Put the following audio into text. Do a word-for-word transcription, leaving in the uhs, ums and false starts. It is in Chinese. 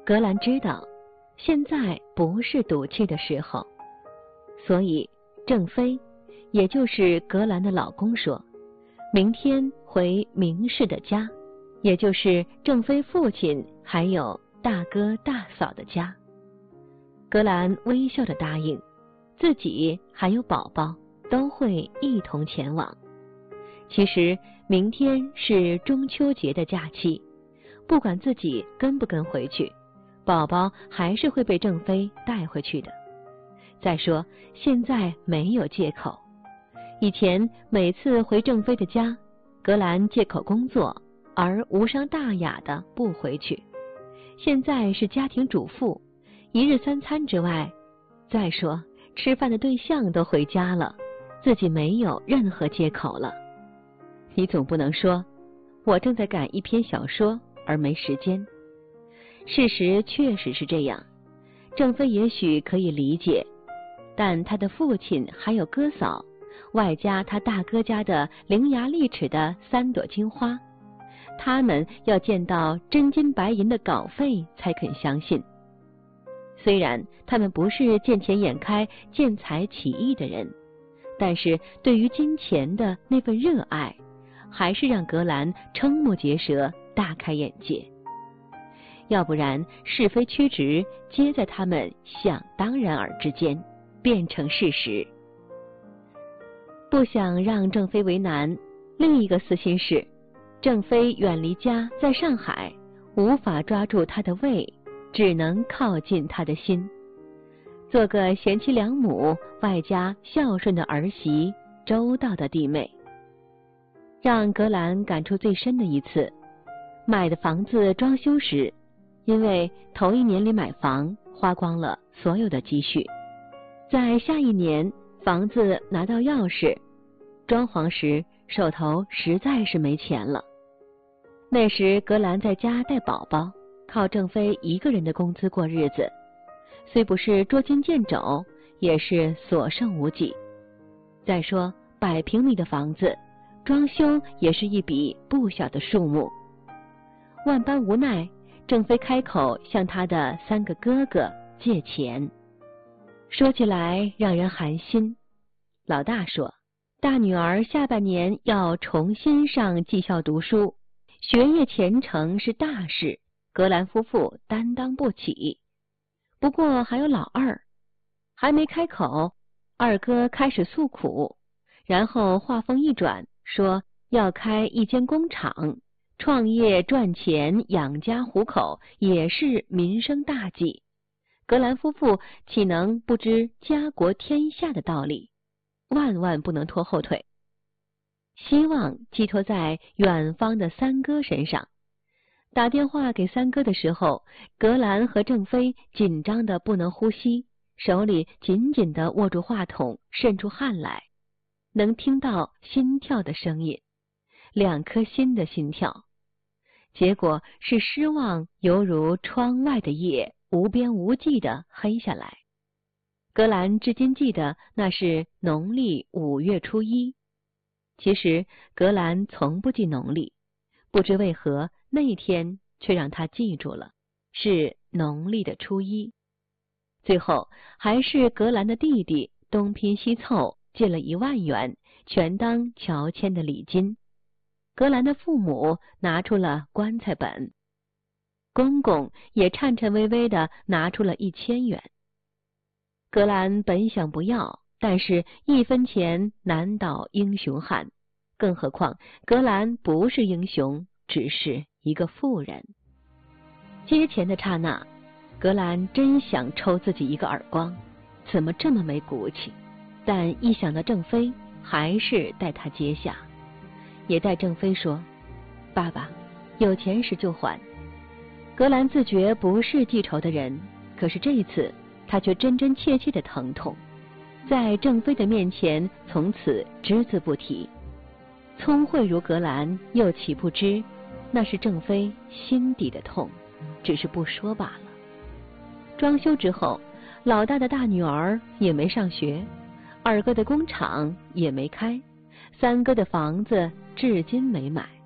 格兰知道现在不是赌气的时候，所以郑飞，也就是格兰的老公说，明天回明氏的家，也就是郑飞父亲还有大哥大嫂的家。格兰微笑着答应，自己还有宝宝都会一同前往。其实明天是中秋节的假期，不管自己跟不跟回去，宝宝还是会被郑飞带回去的。再说现在没有借口，以前每次回郑飞的家，格兰借口工作而无伤大雅的不回去，现在是家庭主妇，一日三餐之外，再说吃饭的对象都回家了，自己没有任何借口了。你总不能说我正在赶一篇小说而没时间。事实确实是这样，郑飞也许可以理解，但他的父亲还有哥嫂，外加他大哥家的伶牙俐齿的三朵金花，他们要见到真金白银的稿费才肯相信。虽然他们不是见钱眼开见财起意的人，但是对于金钱的那份热爱，还是让格兰瞠目结舌，大开眼界。要不然是非曲直皆在他们想当然尔之间变成事实。不想让郑飞为难，另一个私心是郑飞远离家在上海，无法抓住他的胃，只能靠近他的心，做个贤妻良母外加孝顺的儿媳，周到的弟妹。让格兰感触最深的一次，买的房子装修时，因为头一年里买房花光了所有的积蓄，在下一年房子拿到钥匙，装潢时手头实在是没钱了。那时格兰在家带宝宝，靠郑飞一个人的工资过日子，虽不是捉襟见肘，也是所剩无几。再说百平米的房子装修也是一笔不小的数目，万般无奈，郑飞开口向他的三个哥哥借钱。说起来让人寒心，老大说大女儿下半年要重新上技校读书，学业前程是大事，格兰夫妇担当不起。不过还有老二，还没开口，二哥开始诉苦，然后话锋一转，说要开一间工厂，创业赚钱养家糊口也是民生大计。格兰夫妇岂能不知家国天下的道理，万万不能拖后腿。希望寄托在远方的三哥身上。打电话给三哥的时候，格兰和郑飞紧张的不能呼吸，手里紧紧地握住话筒，渗出汗来，能听到心跳的声音，两颗心的心跳。结果是失望犹如窗外的夜，无边无际的黑下来。格兰至今记得那是农历五月初一。其实格兰从不记农历，不知为何那天却让他记住了，是农历的初一。最后还是格兰的弟弟东拼西凑借了一万元，全当乔迁的礼金。格兰的父母拿出了棺材本，公公也颤颤巍巍地拿出了一千元。格兰本想不要，但是一分钱难倒英雄汉，更何况格兰不是英雄，只是一个妇人。接钱的刹那，格兰真想抽自己一个耳光，怎么这么没骨气？但一想到郑飞，还是带他接下，也带郑飞说：爸爸，有钱时就还。格兰自觉不是记仇的人，可是这一次他却真真切切的疼痛，在郑飞的面前从此只字不提。聪慧如格兰又岂不知那是郑飞心底的痛，只是不说罢了。装修之后，老大的大女儿也没上学，二哥的工厂也没开，三哥的房子至今没买。